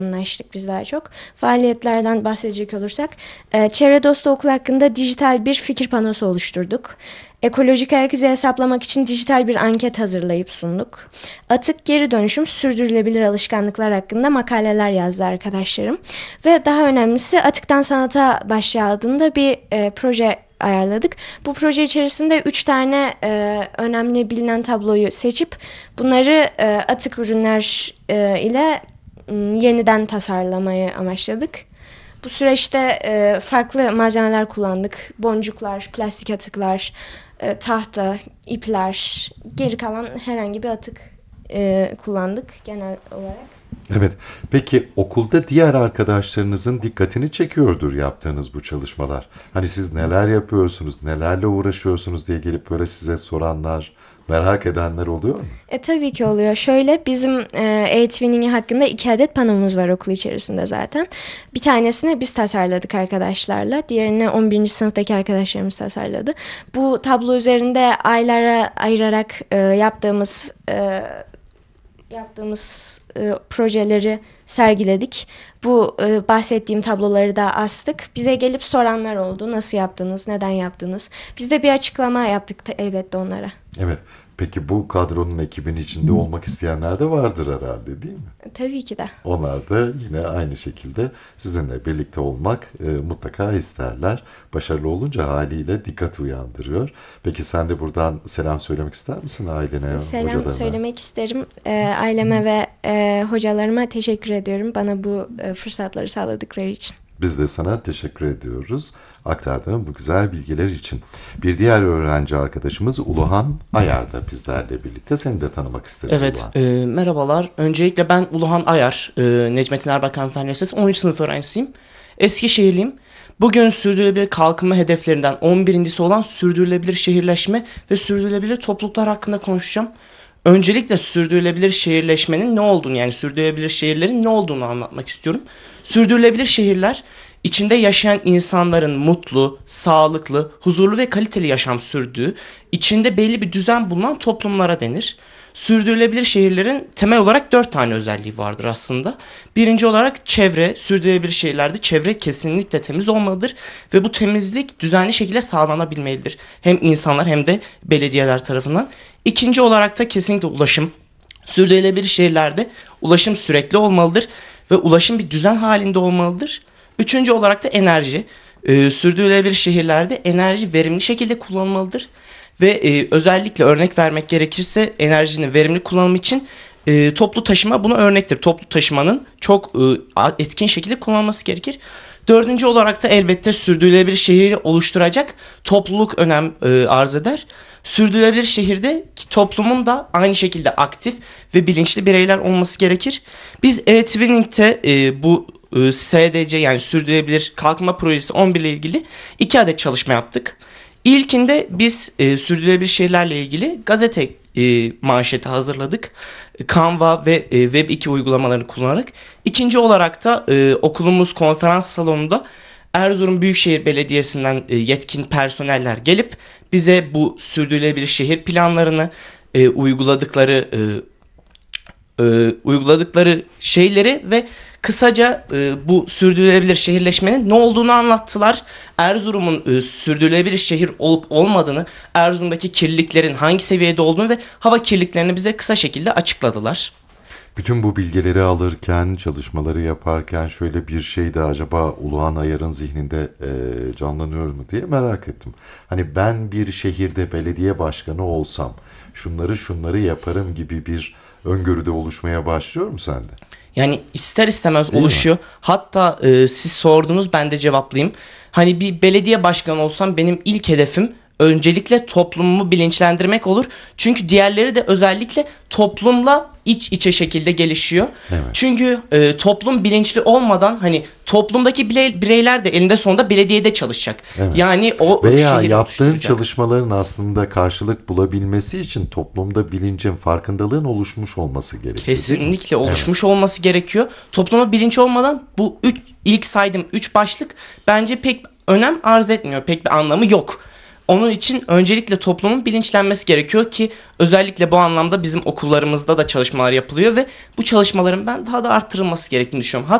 yoğunlaştık biz daha çok. Faaliyetlerden bahsedecek olursak, çevre dostu okul hakkında dijital bir fikir panosu oluşturduk. Ekolojik ayak izi hesaplamak için dijital bir anket hazırlayıp sunduk. Atık geri dönüşüm sürdürülebilir alışkanlıklar hakkında makaleler yazdı arkadaşlarım. Ve daha önemlisi atıktan sanata başlığı altında bir proje ayarladık. Bu proje içerisinde 3 tane önemli bilinen tabloyu seçip bunları atık ürünler ile yeniden tasarlamayı amaçladık. Bu süreçte farklı malzemeler kullandık. Boncuklar, plastik atıklar, tahta, ipler, geri kalan herhangi bir atık kullandık genel olarak. Evet. Peki okulda diğer arkadaşlarınızın dikkatini çekiyordur yaptığınız bu çalışmalar. Hani siz neler yapıyorsunuz, nelerle uğraşıyorsunuz diye gelip böyle size soranlar, merak edenler oluyor mu? Tabii ki oluyor. Şöyle bizim e-twinning hakkında 2 adet panomuz var okul içerisinde zaten. Bir tanesini biz tasarladık arkadaşlarla. Diğerini 11. sınıftaki arkadaşlarımız tasarladı. Bu tablo üzerinde aylara ayırarak yaptığımız projeleri sergiledik. Bu bahsettiğim tabloları da astık. Bize gelip soranlar oldu. Nasıl yaptınız, neden yaptınız? Biz de bir açıklama yaptık elbette onlara. Evet. Peki bu kadronun ekibin içinde olmak isteyenler de vardır herhalde, değil mi? Tabii ki de. Onlar da yine aynı şekilde sizinle birlikte olmak mutlaka isterler. Başarılı olunca haliyle dikkat uyandırıyor. Peki sen de buradan selam söylemek ister misin ailene, Selam hocalarına? söylemek isterim. Aileme ve hocalarıma teşekkür ediyorum. Bana bu fırsatları sağladıkları için. Biz de sana teşekkür ediyoruz aktardığın bu güzel bilgiler için. Bir diğer öğrenci arkadaşımız Uluhan Ayar da bizlerle birlikte. Seni de tanımak isteriz Evet, Uluhan. merhabalar. Öncelikle ben Uluhan Ayar, Necmettin Erbakan Fen Lisesi 13. sınıf öğrencisiyim. Eskişehirliyim. Bugün sürdürülebilir kalkınma hedeflerinden 11.'si olan sürdürülebilir şehirleşme ve sürdürülebilir topluluklar hakkında konuşacağım. Öncelikle sürdürülebilir şehirleşmenin ne olduğunu, yani sürdürülebilir şehirlerin ne olduğunu anlatmak istiyorum. Sürdürülebilir şehirler, içinde yaşayan insanların mutlu, sağlıklı, huzurlu ve kaliteli yaşam sürdüğü, içinde belli bir düzen bulunan toplumlara denir. Sürdürülebilir şehirlerin temel olarak 4 tane özelliği vardır aslında. Birinci olarak çevre. Sürdürülebilir şehirlerde çevre kesinlikle temiz olmalıdır ve bu temizlik düzenli şekilde sağlanabilmelidir. Hem insanlar hem de belediyeler tarafından. İkinci olarak da kesinlikle ulaşım. Sürdürülebilir şehirlerde ulaşım sürekli olmalıdır ve ulaşım bir düzen halinde olmalıdır. Üçüncü olarak da enerji. Sürdürülebilir şehirlerde enerji verimli şekilde kullanılmalıdır. Ve özellikle örnek vermek gerekirse enerjinin verimli kullanımı için toplu taşıma buna örnektir. Toplu taşımanın çok etkin şekilde kullanılması gerekir. Dördüncü olarak da elbette sürdürülebilir şehri oluşturacak topluluk önem arz eder. Sürdürülebilir şehirde toplumun da aynı şekilde aktif ve bilinçli bireyler olması gerekir. Biz e-Twinning'te bu SDC yani Sürdürülebilir Kalkınma Projesi 11 ile ilgili 2 adet çalışma yaptık. İlkinde biz sürdürülebilir şehirlerle ilgili gazete manşeti hazırladık. Canva ve Web2 uygulamalarını kullanarak. İkinci olarak da okulumuz konferans salonunda Erzurum Büyükşehir Belediyesi'nden yetkin personeller gelip bize bu sürdürülebilir şehir planlarını uyguladıkları şeyleri ve kısaca bu sürdürülebilir şehirleşmenin ne olduğunu anlattılar. Erzurum'un sürdürülebilir şehir olup olmadığını, Erzurum'daki kirliliklerin hangi seviyede olduğunu ve hava kirliliklerini bize kısa şekilde açıkladılar. Bütün bu bilgileri alırken, çalışmaları yaparken şöyle bir şey de acaba Uluhan Ayar'ın zihninde canlanıyor mu diye merak ettim. Hani ben bir şehirde belediye başkanı olsam şunları yaparım gibi bir öngörüde oluşmaya başlıyor mu sende? Yani ister istemez Değil oluşuyor. mi? Hatta siz sordunuz, ben de cevaplayayım. Hani bir belediye başkanı olsam benim ilk hedefim öncelikle toplumumu bilinçlendirmek olur. Çünkü diğerleri de özellikle toplumla iç içe şekilde gelişiyor. Evet. Çünkü toplum bilinçli olmadan hani toplumdaki bireyler de elinde sonunda belediyede çalışacak. Evet. Yani o Veya şehri yaptığın oluşturacak. çalışmaların aslında karşılık bulabilmesi için toplumda bilincin, farkındalığın oluşmuş olması gerekiyor. Değil mi? Kesinlikle oluşmuş olması gerekiyor. Topluma bilinç olmadan bu ilk saydığım 3 başlık bence pek önem arz etmiyor. Pek bir anlamı yok. Onun için öncelikle toplumun bilinçlenmesi gerekiyor ki özellikle bu anlamda bizim okullarımızda da çalışmalar yapılıyor ve bu çalışmaların ben daha da arttırılması gerektiğini düşünüyorum.